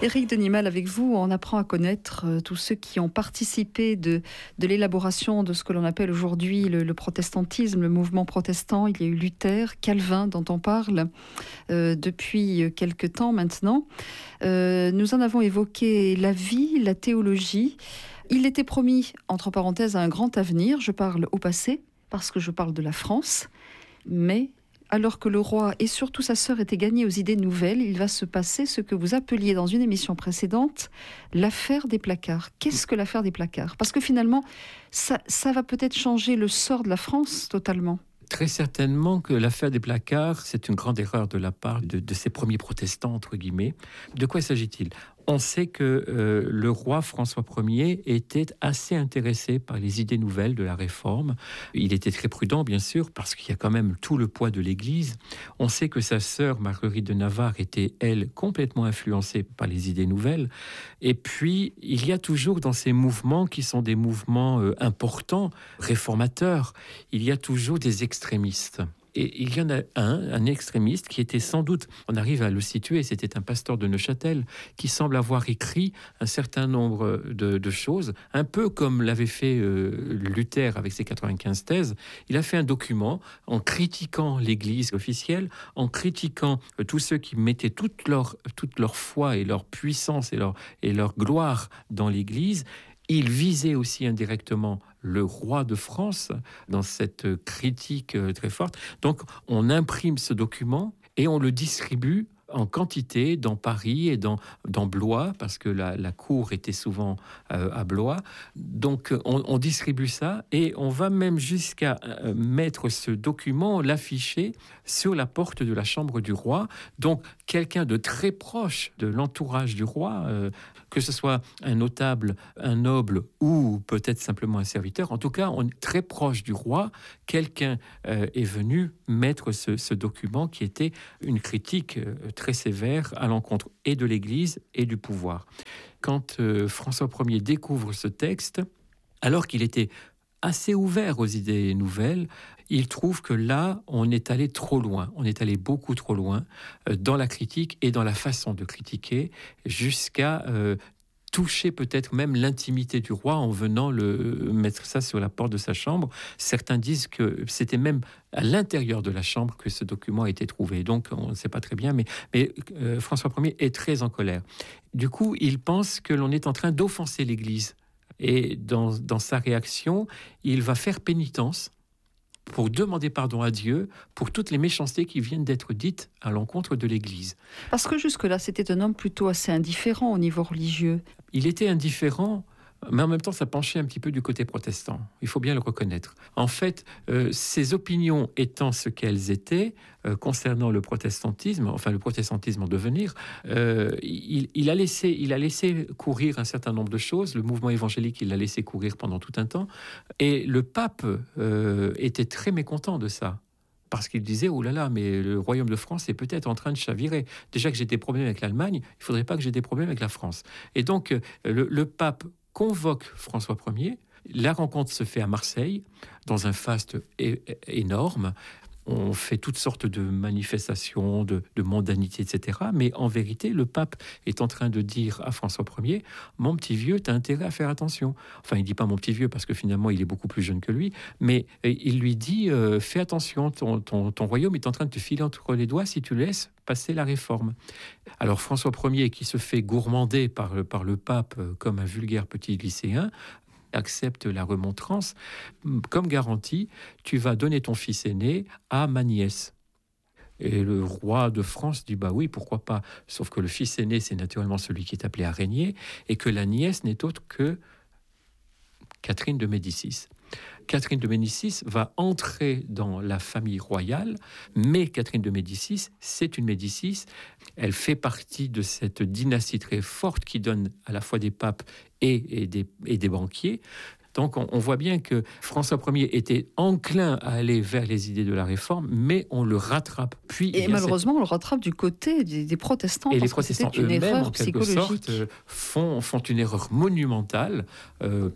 Éric Denimal, avec vous, on apprend à connaître tous ceux qui ont participé de l'élaboration de ce que l'on appelle aujourd'hui le protestantisme, le mouvement protestant. Il y a eu Luther, Calvin, dont on parle depuis quelque temps maintenant. Nous en avons évoqué la vie, la théologie. Il était promis, entre parenthèses, un grand avenir. Je parle au passé, parce que je parle de la France. Mais alors que le roi et surtout sa sœur étaient gagnés aux idées nouvelles, il va se passer ce que vous appeliez dans une émission précédente l'affaire des placards. Qu'est-ce que l'affaire des placards ? Parce que finalement, ça va peut-être changer le sort de la France totalement. Très certainement que l'affaire des placards, c'est une grande erreur de la part de ces premiers protestants, entre guillemets. De quoi s'agit-il ? On sait que le roi François Ier était assez intéressé par les idées nouvelles de la Réforme. Il était très prudent, bien sûr, parce qu'il y a quand même tout le poids de l'Église. On sait que sa sœur, Marguerite de Navarre, était, elle, complètement influencée par les idées nouvelles. Et puis, il y a toujours dans ces mouvements, qui sont des mouvements importants, réformateurs, il y a toujours des extrémistes. Et il y en a un extrémiste qui était sans doute, on arrive à le situer, c'était un pasteur de Neuchâtel, qui semble avoir écrit un certain nombre de choses, un peu comme l'avait fait Luther avec ses 95 thèses. Il a fait un document en critiquant l'Église officielle, en critiquant tous ceux qui mettaient toute leur foi et leur puissance et leur gloire dans l'Église. Il visait aussi indirectement le roi de France dans cette critique très forte. Donc, on imprime ce document et on le distribue en quantité dans Paris et dans Blois, parce que la cour était souvent à Blois. Donc, on distribue ça et on va même jusqu'à mettre ce document, l'afficher sur la porte de la chambre du roi. Donc, quelqu'un de très proche de l'entourage du roi, que ce soit un notable, un noble ou peut-être simplement un serviteur, en tout cas, on est très proche du roi. Quelqu'un est venu mettre ce document qui était une critique très sévère à l'encontre et de l'Église et du pouvoir. Quand François Ier découvre ce texte, alors qu'il était assez ouvert aux idées nouvelles, il trouve que là, on est allé trop loin. On est allé beaucoup trop loin dans la critique et dans la façon de critiquer, jusqu'à toucher peut-être même l'intimité du roi en venant mettre ça sur la porte de sa chambre. Certains disent que c'était même à l'intérieur de la chambre que ce document a été trouvé. Donc, on ne sait pas très bien, mais François Ier est très en colère. Du coup, il pense que l'on est en train d'offenser l'Église. Et dans sa réaction, il va faire pénitence pour demander pardon à Dieu pour toutes les méchancetés qui viennent d'être dites à l'encontre de l'Église. Parce que jusque-là, c'était un homme plutôt assez indifférent au niveau religieux. Il était indifférent, mais en même temps, ça penchait un petit peu du côté protestant. Il faut bien le reconnaître. En fait, ses opinions étant ce qu'elles étaient concernant le protestantisme, enfin le protestantisme en devenir, il a laissé courir un certain nombre de choses. Le mouvement évangélique, il l'a laissé courir pendant tout un temps. Et le pape était très mécontent de ça. Parce qu'il disait, oh là là, mais le royaume de France est peut-être en train de chavirer. Déjà que j'ai des problèmes avec l'Allemagne, il ne faudrait pas que j'ai des problèmes avec la France. Et donc, le pape convoque François Ier. La rencontre se fait à Marseille, dans un faste énorme. On fait toutes sortes de manifestations, de mondanité, etc. Mais en vérité, le pape est en train de dire à François Ier, « Mon petit vieux, tu as intérêt à faire attention. » Enfin, il ne dit pas « mon petit vieux » parce que finalement, il est beaucoup plus jeune que lui. Mais il lui dit « Fais attention, ton royaume est en train de te filer entre les doigts si tu laisses passer la réforme. » Alors François Ier, qui se fait gourmander par le pape comme un vulgaire petit lycéen, accepte la remontrance comme garantie, tu vas donner ton fils aîné à ma nièce. Et le roi de France dit bah oui, pourquoi pas, sauf que le fils aîné, c'est naturellement celui qui est appelé à régner, et que la nièce n'est autre que Catherine de Médicis. Catherine de Médicis va entrer dans la famille royale, mais Catherine de Médicis, c'est une Médicis. Elle fait partie de cette dynastie très forte qui donne à la fois des papes et des banquiers. Donc on voit bien que François Ier était enclin à aller vers les idées de la réforme, mais on le rattrape. Puis, et malheureusement, on le rattrape du côté des protestants. Et les protestants eux-mêmes, en quelque sorte, font une erreur monumentale.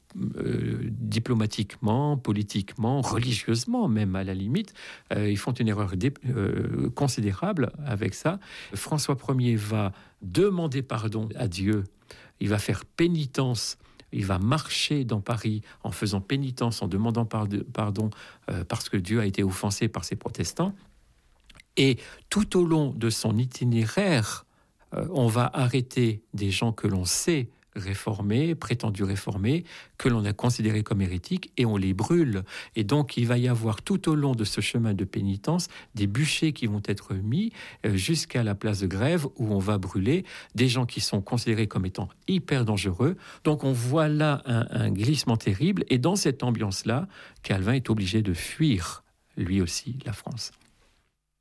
diplomatiquement, politiquement, religieusement même à la limite. Ils font une erreur considérable avec ça. François Ier va demander pardon à Dieu, il va faire pénitence, il va marcher dans Paris en faisant pénitence, en demandant pardon parce que Dieu a été offensé par ces protestants. Et tout au long de son itinéraire, on va arrêter des gens que l'on sait réformés, prétendus réformés, que l'on a considérés comme hérétiques, et on les brûle. Et donc, il va y avoir tout au long de ce chemin de pénitence des bûchers qui vont être mis jusqu'à la place de Grève, où on va brûler des gens qui sont considérés comme étant hyper dangereux. Donc, on voit là un glissement terrible, et dans cette ambiance-là, Calvin est obligé de fuir, lui aussi, la France.